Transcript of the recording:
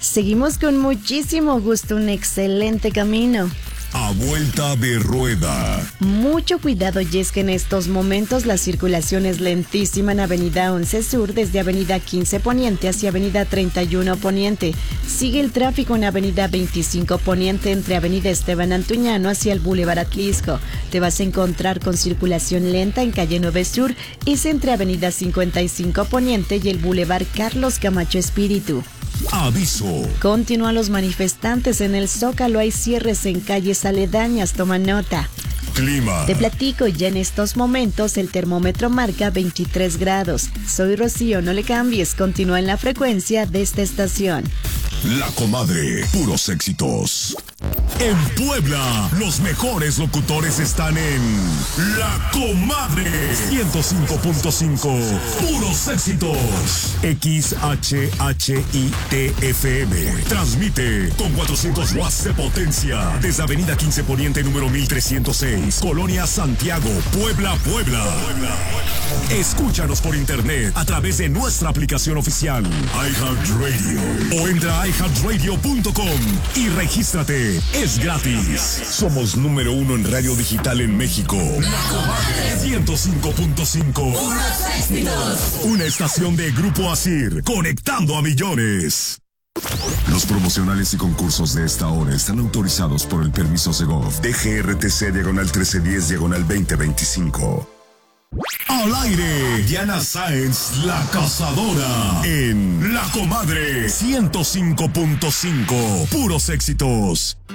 Seguimos con muchísimo gusto, un excelente camino. A vuelta de rueda. Mucho cuidado, y es que en estos momentos la circulación es lentísima en Avenida 11 Sur desde Avenida 15 Poniente hacia Avenida 31 Poniente. Sigue el tráfico en Avenida 25 Poniente entre Avenida Esteban Antuñano hacia el Boulevard Atlisco. Te vas a encontrar con circulación lenta en Calle 9 Sur, es entre Avenida 55 Poniente y el Boulevard Carlos Camacho Espíritu. Aviso. Continúan los manifestantes en el Zócalo, hay cierres en calles aledañas, toma nota. Clima. Te platico, ya en estos momentos el termómetro marca 23 grados. Soy Rocío, no le cambies, continúa en la frecuencia de esta estación. La Comadre, puros éxitos. En Puebla, los mejores locutores están en La Comadre 105.5. Puros éxitos. XHHITFM. Transmite con 400 watts de potencia desde Avenida 15 Poniente número 1306, Colonia Santiago, Puebla, Puebla. Escúchanos por internet a través de nuestra aplicación oficial iHeartRadio o entra a iHeartRadio.com y regístrate. Es gratis. Somos número 1 en radio digital en México. La Comadre 105.5. Una estación de Grupo Asir, conectando a millones. Los promocionales y concursos de esta hora están autorizados por el permiso Segov DGRTC/1310/2025. Al aire, Diana Sáenz, la cazadora, en La Comadre 105.5. Puros éxitos.